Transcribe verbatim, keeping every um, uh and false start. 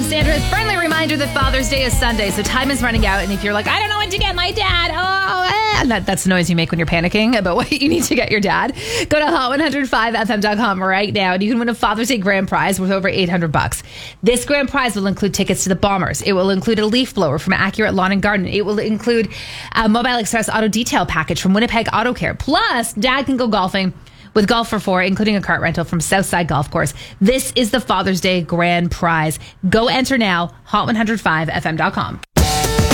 Sandra, friendly reminder that Father's Day is Sunday, so time is running out. And if you're like, I don't know what to get my dad, oh, eh, that, that's the noise you make when you're panicking about what you need to get your dad. Go to hot one oh five f m dot com right now, and you can win a Father's Day grand prize worth over eight hundred bucks. This grand prize will include tickets to the Bombers. It will include a leaf blower from Accurate Lawn and Garden. It will include a Mobile Express auto detail package from Winnipeg Auto Care. Plus, Dad can go golfing with Golf for Four, including a cart rental from Southside Golf Course. This is the Father's Day grand prize. Go enter now, hot one oh five f m dot com.